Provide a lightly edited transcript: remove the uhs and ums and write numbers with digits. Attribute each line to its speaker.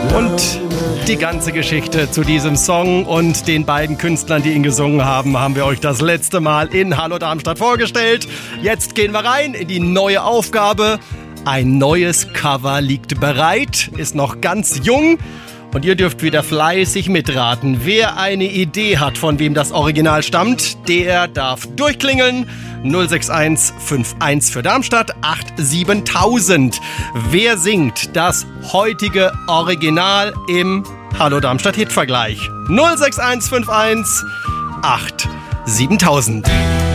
Speaker 1: Und die ganze Geschichte zu diesem Song und den beiden Künstlern, die ihn gesungen haben, haben wir euch das letzte Mal in Hallo Darmstadt vorgestellt. Jetzt gehen wir rein in die neue Aufgabe. Ein neues Cover liegt bereit, ist noch ganz jung. Und ihr dürft wieder fleißig mitraten. Wer eine Idee hat, von wem das Original stammt, der darf durchklingeln. 061 51 für Darmstadt 87000. Wer singt das heutige Original im Hallo Darmstadt Hitvergleich? 061 51 87000.